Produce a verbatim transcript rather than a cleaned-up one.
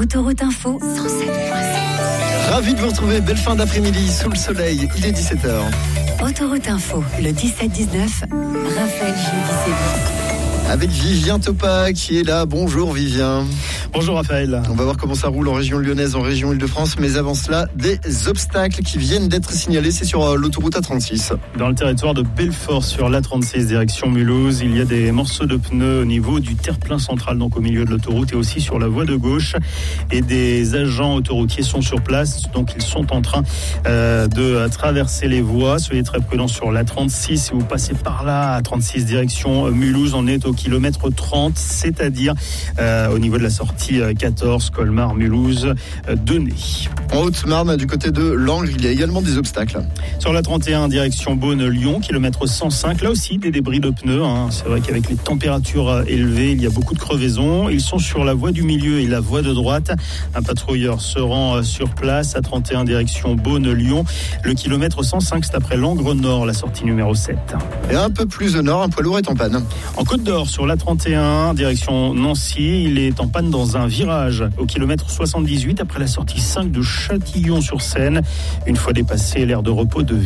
Autoroute Info cent sept virgule sept. Ravi de vous retrouver, belle fin d'après-midi sous le soleil, il est dix-sept heures. Autoroute Info, le dix-sept dix-neuf, Raphaël Giudicelli. Avec Vivien Topa qui est là. Bonjour Vivien. Bonjour Raphaël. On va voir comment ça roule en région lyonnaise, en région Île-de-France. Mais avant cela, des obstacles qui viennent d'être signalés. C'est sur l'autoroute A trente-six. Dans le territoire de Belfort sur l'A trente-six direction Mulhouse, il y a des morceaux de pneus au niveau du terre-plein central, donc au milieu de l'autoroute et aussi sur la voie de gauche. Et des agents autoroutiers sont sur place, donc ils sont en train euh, de traverser les voies. Soyez très prudents sur l'A trente-six. Si vous passez par là, A trente-six direction Mulhouse, on est au kilomètre trente, c'est-à-dire euh, au niveau de la sortie quatorze, Colmar, Mulhouse, euh, Denay. En Haute-Marne, du côté de Langres, il y a également des obstacles. Sur la trente et un, direction Beaune-Lyon, kilomètre cent cinq, là aussi des débris de pneus. Hein. C'est vrai qu'avec les températures élevées, il y a beaucoup de crevaisons. Ils sont sur la voie du milieu et la voie de droite. Un patrouilleur se rend sur place à trente et un, direction Beaune-Lyon. Le kilomètre cent cinq, c'est après Langres Nord, la sortie numéro sept. Et un peu plus au nord, un poids lourd est en panne. En Côte d'Or, sur la trente et un, direction Nancy, il est en panne dans un virage au kilomètre soixante-dix-huit après la sortie cinq de Châtillon-sur-Seine. Une fois dépassé l'aire de repos de